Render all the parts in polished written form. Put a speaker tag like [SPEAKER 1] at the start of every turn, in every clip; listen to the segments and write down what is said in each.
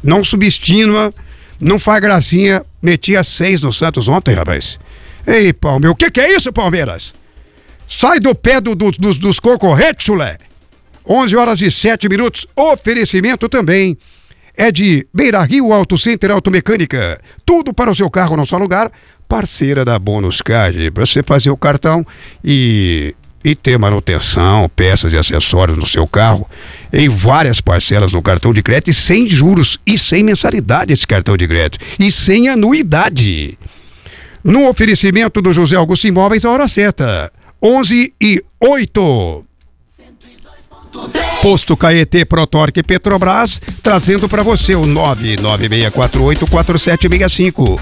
[SPEAKER 1] Não subestima, não faz gracinha. Metia 6 no Santos ontem, rapaz. Ei, Palmeiras, o que é isso, Palmeiras? Sai do pé dos concorrentes, chulé. 11h07. Oferecimento também é de Beira Rio Auto Center Automecânica. Tudo para o seu carro no só lugar. Parceira da Bônus Card. Para você fazer o cartão e ter manutenção, peças e acessórios no seu carro em várias parcelas no cartão de crédito e sem juros e sem mensalidade esse cartão de crédito e sem anuidade. No oferecimento do José Augusto Imóveis, a hora certa, 11h08. Posto Caetê, Protorque Petrobras, trazendo para você o 996484765.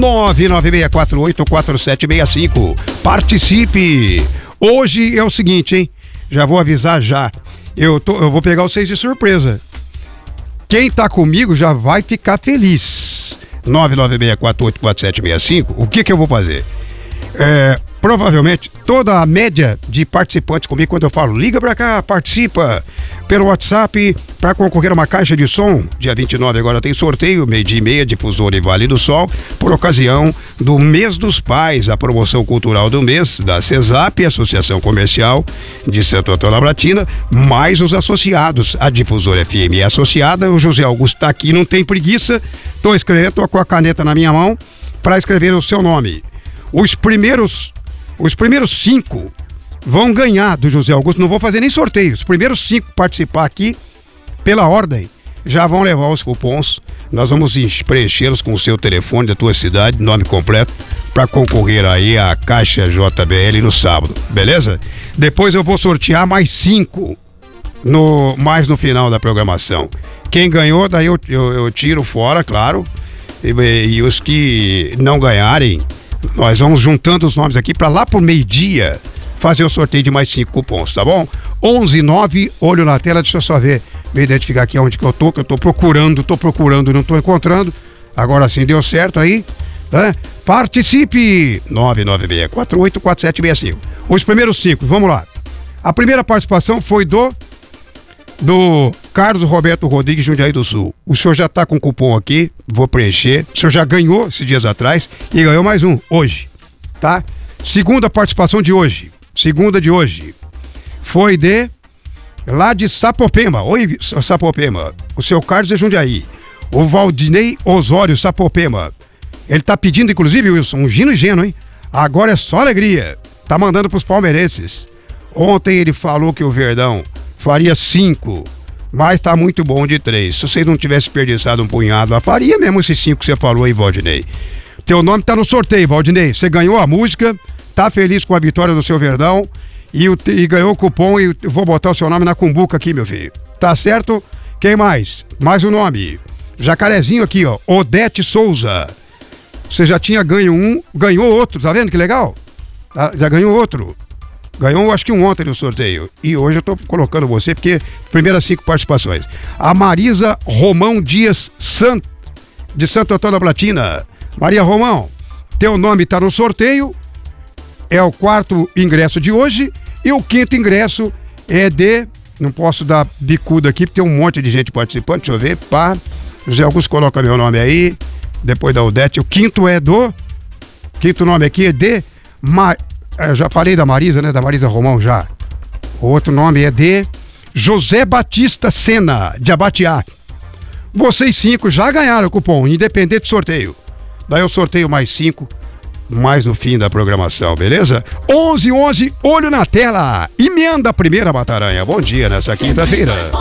[SPEAKER 1] 996484765. Participe! Hoje é o seguinte, hein? Já vou avisar já. Eu vou pegar vocês de surpresa. Quem tá comigo já vai ficar feliz. 996484765. O que eu vou fazer? Provavelmente toda a média de participantes comigo, quando eu falo liga pra cá, participa pelo WhatsApp para concorrer a uma caixa de som. Dia 29 agora tem sorteio, 12h30, Difusora e Vale do Sol, por ocasião do Mês dos Pais, a promoção cultural do mês da CESAP, Associação Comercial de Santo Antônio da Platina, mais os associados. A Difusora FM é associada, o José Augusto tá aqui, não tem preguiça, tô escrevendo, tô com a caneta na minha mão para escrever o seu nome. Os primeiros 5 vão ganhar do José Augusto, não vou fazer nem sorteio. Os primeiros 5 participar aqui, pela ordem, já vão levar os cupons. Nós vamos preenchê-los com o seu telefone da tua cidade, nome completo, para concorrer aí à Caixa JBL no sábado, beleza? Depois eu vou sortear mais 5 mais no final da programação. Quem ganhou, daí eu tiro fora, claro, e os que não ganharem, nós vamos juntando os nomes aqui para lá por meio-dia fazer o sorteio de mais 5 cupons, tá bom? 11h09, olho na tela, deixa eu só ver, me identificar aqui onde que eu tô procurando, não tô encontrando. Agora sim, deu certo aí, né? Participe! 996484765. Os primeiros 5, vamos lá. A primeira participação foi do Carlos Roberto Rodrigues, Jundiaí do Sul. O senhor já está com o cupom aqui, vou preencher. O senhor já ganhou esses dias atrás e ganhou mais um hoje, tá? Segunda participação de hoje, foi lá de Sapopema. Oi, Sapopema. O seu Carlos é Jundiaí. O Valdinei Osório, Sapopema. Ele tá pedindo, inclusive, Wilson, um gino e geno, hein? Agora é só alegria. Tá mandando pros palmeirenses. Ontem ele falou que o Verdão faria 5, mas tá muito bom de 3. Se vocês não tivessem desperdiçado um punhado lá, faria mesmo esses 5 que você falou aí, Valdinei. Teu nome tá no sorteio, Valdinei. Você ganhou a música, tá feliz com a vitória do seu Verdão e ganhou o cupom e eu vou botar o seu nome na cumbuca aqui, meu filho. Tá certo? Quem mais? Mais um nome. Jacarezinho aqui, ó. Odete Souza. Você já tinha ganho um, ganhou outro, tá vendo que legal? Já ganhou outro. Ganhou, acho que ontem no sorteio. E hoje eu tô colocando você, porque primeiras 5 participações. A Marisa Romão Dias de Santo Antônio da Platina. Maria Romão, teu nome tá no sorteio. É o 4º ingresso de hoje. E o 5º ingresso é de... Não posso dar bicuda aqui, porque tem um monte de gente participando. Deixa eu ver. Pá. José Augusto coloca meu nome aí. Depois da Odete. O 5º é do... 5º nome aqui é de... Eu já falei da Marisa, né? Da Marisa Romão já. O outro nome é de José Batista Sena, de Abatiá. Vocês 5 já ganharam o cupom, independente do sorteio. Daí eu sorteio mais 5, mais no fim da programação, beleza? 11h11, olho na tela. Emenda a primeira, Mataranha. Bom dia nessa quinta-feira.